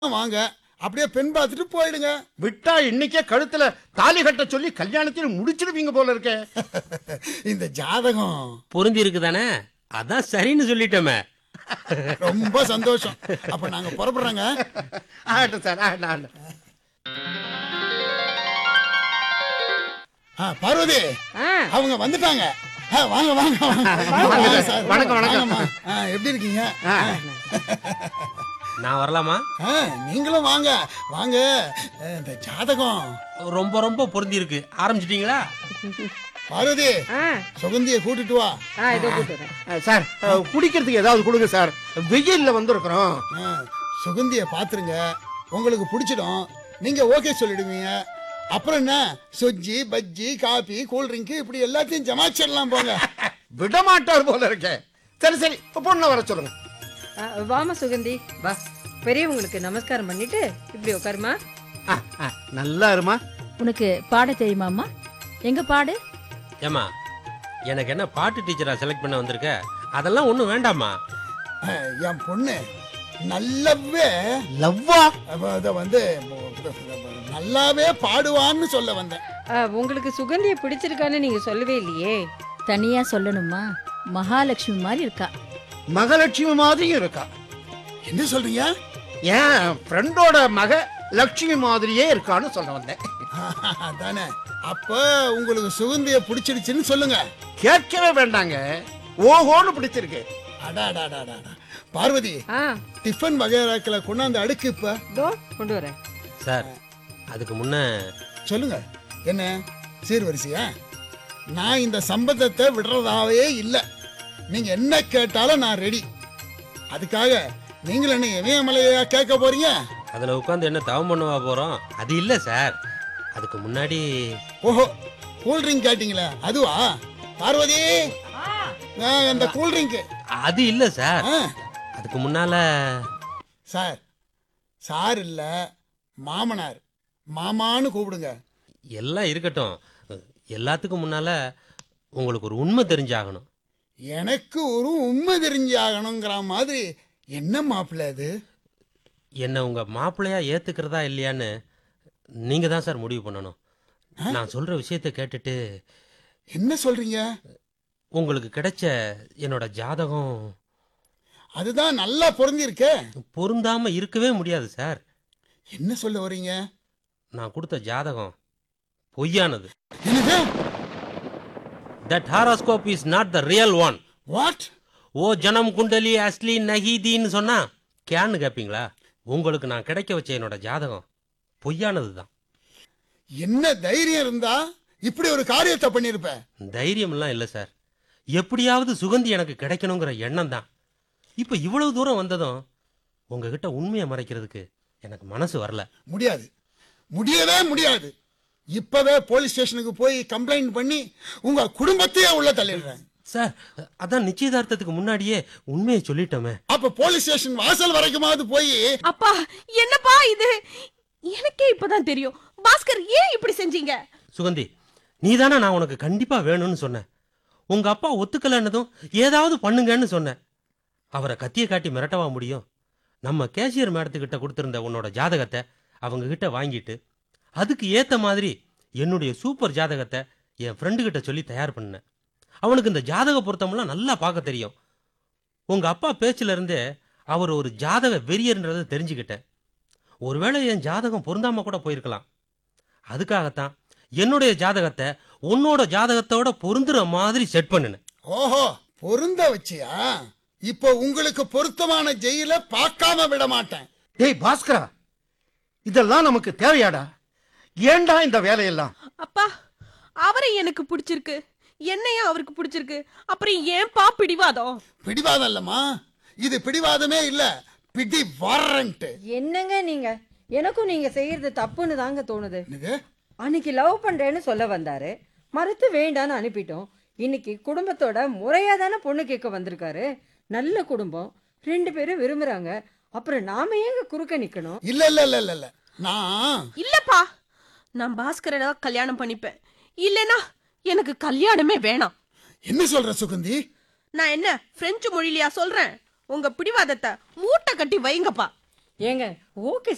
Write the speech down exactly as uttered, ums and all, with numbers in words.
வாங்க, அப்படியே பெண் பார்த்துட்டு போயிடுங்க. விட்டா இன்னைக்கே கழுத்துல தாலி கட்ட சொல்லி கல்யாணத்தில் முடிச்சிருவீங்க போல இருக்கே. இந்த ஜாதகம் பொருந்தி இருக்குதானே, அதான் சரின்னு சொல்லிட்டோமே. ரொம்ப சந்தோஷம். அப்ப நாங்க புறப்படுறோங்க. ஆகட்டும் சார், ஆகட்டும், ஆகட்டும். ஆ, பார்வதி அவங்க வந்துட்டாங்க. ஆ, வாங்க வாங்க வாங்க. வாங்க சார். வணக்கம், வணக்கம். வாங்கம்மா. ஆ, எப்படி இருக்கீங்க? ஆ. நான் வரலாமா? ஆ, நீங்களும் வாங்க வாங்க. அஹ், இந்த ஜாதகம் ரொம்ப ரொம்ப பொருந்தி இருக்கு. ஆரம்பிச்சிட்டீங்களா? பார்வதி சுகந்தியை கூட்டிட்டு வா. ஆ, சார், ஆ, குடிக்கிறதுக்கு ஏதாவது கொடுங்க சார். வெயில்ல வந்திருக்கிறோம். ஆ, சுகந்தியை பாத்துருங்க. உங்களுக்கு பிடிச்சிடும். நீங்க ஓகே சொல்லிடுவீங்க. அப்புறம் என்ன, சொஜ்ஜி பஜ்ஜி காபி கூல் ட்ரிங்க் இப்படி எல்லாத்தையும் ஜமாச்சிடலாம் போங்க. விட மாட்டார் போல இருக்கே. சரி சரி, இப்ப பொண்ணை வர சொல்லுங்க. ஆ, வாமா சுகந்தி வா. பெரியவங்களுக்கு நமஸ்காரம் பண்ணிட்டு இப்படி உட்காருமா. ஆ, ஆ, நல்லா இருமா. உனக்கு பாட தெரியுமாம்மா? எங்க பாடு. ஏமா, எனக்கு என்ன பாட்டு டீச்சரா செலக்ட் பண்ண வந்திருக்க? அதெல்லாம் ஒண்ணும் வேண்டாமா. அஹ், என் பொண்ணு நல்லாவே லவ்வா? அவ அத வந்து நல்லாவே பாடுவான்னு சொல்ல வந்தேன். ஆ, உங்களுக்கு சுகந்தியை பிடிச்சிருக்கான்னு நீங்க சொல்லவே இல்லையே. தனியா சொல்லணுமா? மகாலட்சுமி மாதிரி இருக்கா. மகலட்சுமி மாதிரியும் இருக்கா. என்ன சொல்றீங்க? என் ஃப்ரெண்டோட மக லட்சுமி மாதிரியே இருக்கான்னு சொல்ல வந்தேன். தானே. அப்ப உங்களுக்கு சுகந்திய பிடிச்சிடுச்சுன்னு சொல்லுங்க. கேட்கவே வேண்டாங்க, ஓஹோன்னு பிடிச்சிருக்கு. அடாடாடாடா. பார்வதி, ஆ, டிஃபன் வகைராக்களை கொண்டாந்து அடுக்கு. இப்ப தோ கொண்டு வரேன். சார், அதுக்கு முன்ன சொல்லுங்க. என்ன சீர்வரிசையா? நான் இந்த சம்பந்தத்தை விடுறதாவே இல்லை. நீங்க என்ன கேட்டாலும் நான் ரெடி. அதுக்காக நீங்கள் என்ன இமயமலையா கேட்க போறீங்க? அதுல உட்காந்து என்ன தவம் பண்ணவா போறோம்? அது இல்ல சார். அதுக்கு முன்னாடி ஓஹோ, கூல் ட்ரிங்க் கேட்டீங்களா? அதுவா பார்வதி? ஆ, அந்த கூல் ட்ரிங்க். அது இல்ல சார். அதுக்கு முன்னால சார், சார் இல்ல மாமனார், மாமான்னு கூப்பிடுங்க. எல்லாம் இருக்கட்டும். எல்லாத்துக்கும் முன்னால உங்களுக்கு ஒரு உண்மை தெரிஞ்சாகணும். எனக்கு ஒரு உண்மை தெரிஞ்சாகணுங்கிற மாதிரி. என்ன மாப்பிள்ள அது? என்ன உங்க மாப்பிள்ளையா ஏத்துக்கிறதா இல்லையான்னு நீங்க தான் சார் முடிவு பண்ணணும். நான் சொல்ற விஷயத்தை கேட்டுட்டு என்ன சொல்றீங்க? உங்களுக்கு கிடைச்ச என்னோட ஜாதகம் அதுதான் நல்லா பொருந்திருக்கே. பொருந்தாம இருக்கவே முடியாது சார். என்ன சொல்ல வரீங்க? நான் கொடுத்த ஜாதகம் பொய்யானது. என்னது? That horoscope is not the real one. What? ஓ ஜனம் குண்டலி அஸ்லி நஹீதின்னு சொன்னா கேன்னு கேட்பீங்களா? உங்களுக்கு நான் கிடைக்க வச்ச என்னோட ஜாதகம் பொய்யானது தான். என்ன தைரியம் இருந்தா இப்படி ஒரு காரியத்தை பண்ணிருப்ப? தைரியம்லாம் இல்லை சார். எப்படியாவது சுகந்தி எனக்கு கிடைக்கணுங்கிற எண்ணம் தான். இப்போ இவ்வளவு தூரம் வந்ததும் உங்ககிட்ட உண்மையை மறைக்கிறதுக்கு எனக்கு மனசு வரல. முடியாது, முடியவே முடியாது. இப்பவே போலீஸ் ஸ்டேஷனுக்கு போய் கம்ப்ளைண்ட் பண்ணி உங்க குடும்பத்தையே உள்ள தள்ளிடுறேன். சார், அதான் நிச்சயதார்த்தத்துக்கு முன்னாடியே உண்மையை சொல்லிட்டோமே. அப்ப போலீஸ் ஸ்டேஷன் வாசல் வரைக்குமாவது போய். அப்பா, என்னப்பா இது? எனக்கே இப்பதான் தெரியும். பாஸ்கர், ஏன் இப்படி செஞ்சீங்க? சுகந்தி, நீதானே நான் உனக்கு கண்டிப்பா வேணும்னு சொன்னேன். உங்க அப்பா ஒத்துக்கலன்னதும் ஏதாவது பண்ணுங்கன்னு சொன்னேன். அவரை கத்தியை காட்டி மிரட்டவா முடியும்? நம்ம கேஷியர் மேடத்துக்கிட்ட கொடுத்திருந்த உன்னோட ஜாதகத்தை அவங்க கிட்ட வாங்கிட்டு அதுக்கு ஏத்த மாதிரி என்னுடைய சூப்பர் ஜாதகத்தை என் ஃப்ரெண்டு கிட்ட சொல்லி தயார் பண்ணேன். அவனுக்கு இந்த ஜாதக பொருத்தமெல்லாம் நல்லா பார்க்க தெரியும். உங்க அப்பா பேச்சுல இருந்தே அவர் ஒரு ஜாதக வெறியர்ன்றதை தெரிஞ்சுக்கிட்டேன். ஒருவேளை என் ஜாதகம் பொருந்தாம கூட போயிருக்கலாம். அதுக்காகத்தான் என்னுடைய ஜாதகத்தை உன்னோட ஜாதகத்தோட பொருந்துற மாதிரி செட் பண்ணினேன். ஓஹோ, பொருந்த வச்சியா? இப்போ உங்களுக்கு பொருத்தமான ஜெயில பார்க்காம விட மாட்டேன். டேய் பாஸ்கரா, இதெல்லாம் நமக்கு தேவையாடா? ஏண்டா இந்த வேலையெல்லாம்? அப்பா, அவரை எனக்கு பிடிச்சிருக்கு, என்னையும் அவருக்கு பிடிச்சிருக்கு. அப்புறம் ஏன்பா பிடிவாதம்? பிடிவாதம் இல்லம்மா, இது பிடிவாதமே இல்ல, பிடி வாரண்ட். என்னங்க நீங்க? எனக்கும் நீங்க செய்யறது தப்புன்னு தாங்க தோணுது. என்னது? அன்னைக்கு லவ் பண்றேன்னு சொல்ல வந்தாரு, மறுத்து வேண்டான்னு அனுப்பிட்டோம். இன்னைக்கு குடும்பத்தோட முறையா தானே பொண்ணு கேட்க வந்திருக்காரு. நல்ல குடும்பம், ரெண்டு பேரும் விரும்புறாங்க. அப்புறம் நாம ஏங்க குறுக்க நிக்கணும்? இல்ல இல்ல இல்ல இல்ல இல்ல நான் இல்லப்பா, நான் பாஸ்கரை தான் கல்யாணம் பண்ணிப்பேன். இல்லனா எனக்கு கல்யாணமே வேணாம். என்ன சொல்ற சுகந்தி? நான் என்ன பிரெஞ்சு மொழியிலயா சொல்றேன்? உங்க பிடிவாதத்தை மூட்டை கட்டி வைங்கப்பா. ஏங்க ஓகே